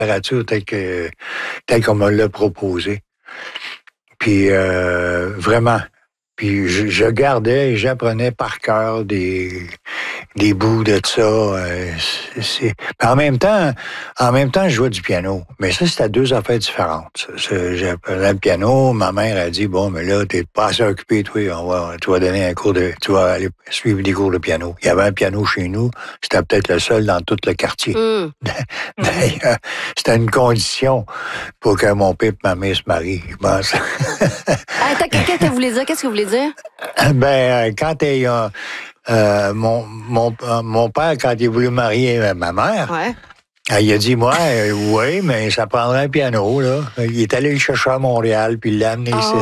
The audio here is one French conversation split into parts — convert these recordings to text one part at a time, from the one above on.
température telle qu'on me l'a proposé. Puis vraiment. Puis je gardais et j'apprenais par cœur des bouts de ça. En même temps, je jouais du piano. Mais ça, c'était deux affaires différentes. J'apprenais le piano. Ma mère a dit, bon, mais là, t'es pas assez occupé, toi. Tu vas donner un cours tu vas aller suivre des cours de piano. Il y avait un piano chez nous. C'était peut-être le seul dans tout le quartier. D'ailleurs, c'était une condition pour que mon père et ma mère se marient, je pense. Qu'est-ce que vous voulez dire? Qu'est-ce que vous voulez dire? Quand mon père, quand il a voulu marier ma mère, il a dit, moi, oui, mais ça prendrait un piano, là. Il est allé le chercher à Montréal, puis il l'a amené ici.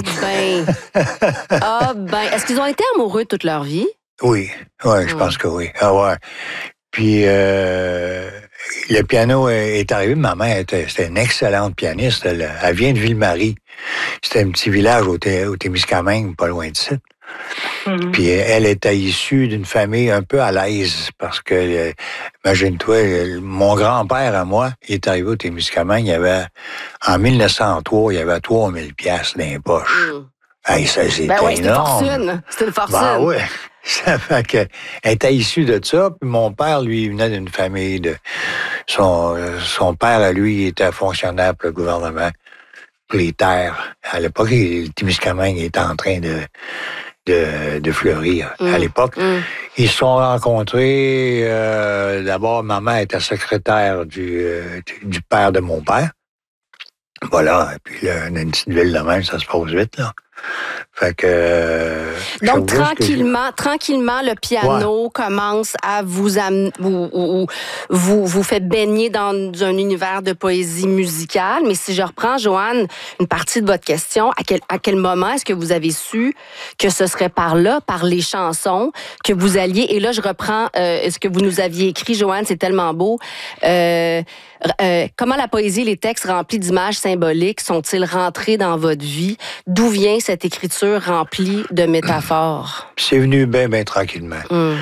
Est-ce qu'ils ont été amoureux toute leur vie? Oui, je pense que oui. Ah ouais. Puis le piano est arrivé. Ma mère c'était une excellente pianiste. Elle vient de Ville-Marie. C'était un petit village au Témiscamingue, pas loin d'ici. Puis elle était issue d'une famille un peu à l'aise parce que, imagine-toi, mon grand-père à moi, il est arrivé au Témiscamingue, en 1903, il y avait 3000 piastres dans les poches. Hey, ça, c'était énorme. C'était une fortune. Ben oui. Ça fait qu'elle était issue de ça. Puis mon père, lui, il venait d'une famille de... Son père, à lui, il était fonctionnaire pour le gouvernement, pour les terres. À l'époque, le Témiscamingue était en train de fleurir. À l'époque, ils se sont rencontrés. D'abord, ma mère était secrétaire du père de mon père. Voilà. Et puis là, une petite ville de même, ça se passe vite, là. Fait que... Donc, tranquillement, le piano commence à vous amener, vous fait baigner dans un univers de poésie musicale. Mais si je reprends, Joanne, une partie de votre question, à quel moment est-ce que vous avez su que ce serait par les chansons, que vous alliez... Et là, je reprends ce que vous nous aviez écrit, Joanne, c'est tellement beau. Comment la poésie et les textes remplis d'images symboliques sont-ils rentrés dans votre vie? D'où vient cette écriture remplie de métaphores? C'est venu bien tranquillement.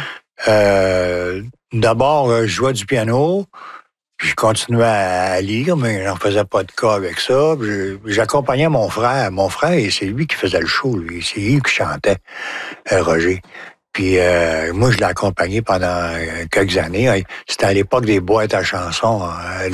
D'abord, je jouais du piano, puis je continuais à lire, mais je n'en faisais pas de cas avec ça. J'accompagnais mon frère. Mon frère, c'est lui qui faisait le show, lui. C'est lui qui chantait, Roger. Puis moi, je l'ai accompagné pendant quelques années. C'était à l'époque des boîtes à chansons, en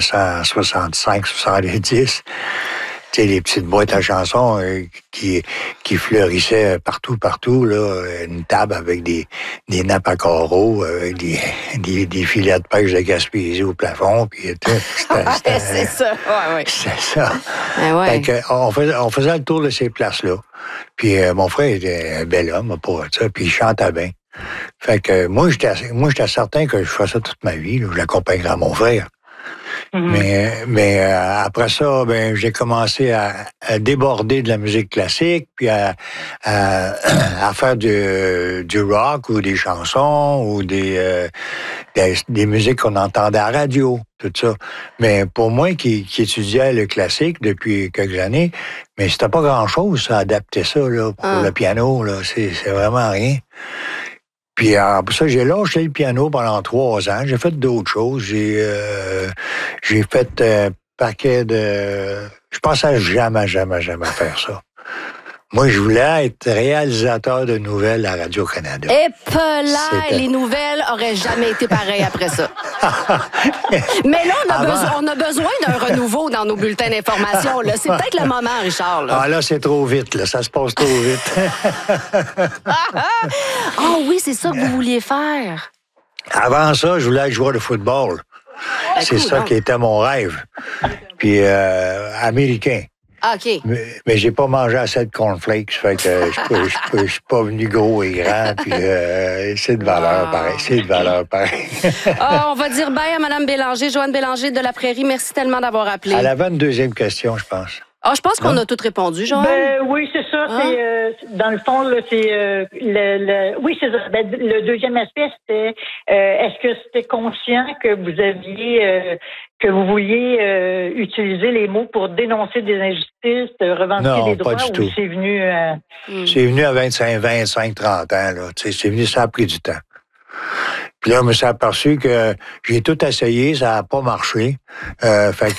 1965-70. Tu sais, les petites boîtes à chansons qui fleurissaient partout, là. Une table avec des nappes à carreaux, avec des filets de pêche de Gaspésie au plafond. Puis c'est ça. Ouais. C'est ça. Ouais. Fait que on faisait le tour de ces places-là. Puis mon frère était un bel homme pour ça, puis il chantait bien. Fait que moi, j'étais certain que je ferais ça toute ma vie. Là. Je l'accompagnerais à mon frère. Mais après ça, j'ai commencé à déborder de la musique classique, puis à faire du rock ou des chansons ou des musiques qu'on entendait à la radio, tout ça. Mais pour moi qui étudiais le classique depuis quelques années, mais c'était pas grand-chose, ça, adapter ça là, pour le piano, là, c'est vraiment rien. Puis pour ça, j'ai lâché le piano pendant 3 ans. J'ai fait d'autres choses. J'ai fait un paquet de... Je pensais jamais faire ça. Moi, je voulais être réalisateur de nouvelles à Radio-Canada. Et les nouvelles auraient jamais été pareilles après ça. Mais là, on a besoin d'un renouveau dans nos bulletins d'information. Là. C'est peut-être le moment, Richard. Là. Là, c'est trop vite. Là. Ça se passe trop vite. Oui, c'est ça que vous vouliez faire. Avant ça, je voulais être joueur de football. C'est ça qui était mon rêve. Puis, américain. OK. Mais j'ai pas mangé assez de cornflakes, fait que je suis pas venu gros et grand, puis c'est de valeur pareil. On va dire bye à Mme Bélanger, Joanne Bélanger de La Prairie. Merci tellement d'avoir appelé. Elle avait une deuxième question, je pense. Je pense qu'on a tout répondu, Joanne. Oui, c'est ça. C'est, dans le fond, là, c'est oui, c'est ça. Le deuxième aspect, c'était est-ce que c'était conscient que vous aviez que vous vouliez utiliser les mots pour dénoncer des injustices, revendiquer des droits, ou c'est venu C'est venu à 25, 30 ans, là. Tu sais, c'est venu, ça a pris du temps. Puis là, je me suis aperçu que j'ai tout essayé, ça n'a pas marché. Fait